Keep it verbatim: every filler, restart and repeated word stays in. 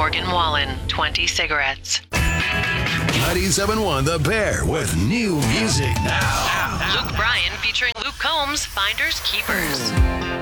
Morgan Wallen, twenty cigarettes. ninety-seven point one The Bear with new music now. Luke Bryan featuring Luke Combs, Finders Keepers.